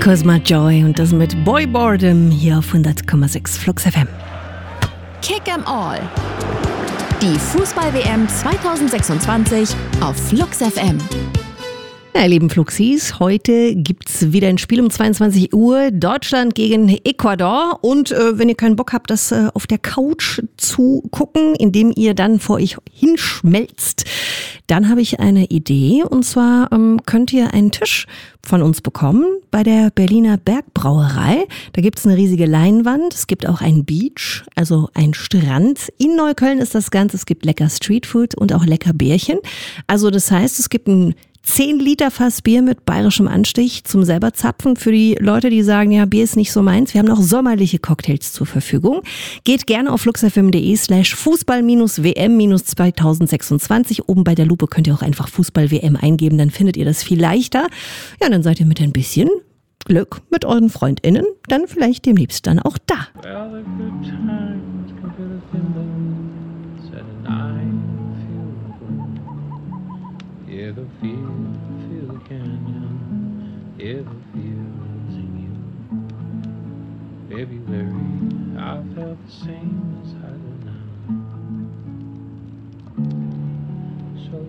Cosma Joy und das mit Boy Boredom hier auf 100,6 Flux FM. Kick 'em All. Die Fußball-WM 2026 auf Flux FM. Ja, ihr lieben Fluxis, heute gibt's wieder ein Spiel um 22 Uhr, Deutschland gegen Ecuador. Und wenn ihr keinen Bock habt, das auf der Couch zu gucken, indem ihr dann vor euch hinschmelzt, dann habe ich eine Idee. Und zwar könnt ihr einen Tisch von uns bekommen bei der Berliner Bergbrauerei. Da gibt's eine riesige Leinwand, es gibt auch einen Beach, also einen Strand. In Neukölln ist das Ganze, es gibt lecker Streetfood und auch lecker Bärchen. Also das heißt, es gibt ein 10 Liter Fass Bier mit bayerischem Anstich zum selber zapfen für die Leute, die sagen, ja, Bier ist nicht so meins. Wir haben noch sommerliche Cocktails zur Verfügung. Geht gerne auf fluxfm.de/Fußball-WM-2026. Oben bei der Lupe könnt ihr auch einfach Fußball-WM eingeben, dann findet ihr das viel leichter. Ja, dann seid ihr mit ein bisschen Glück mit euren FreundInnen dann vielleicht demnächst dann auch da. Yeah, the feel the canyon. Yeah, the feels in you. February, I felt the same as I do now.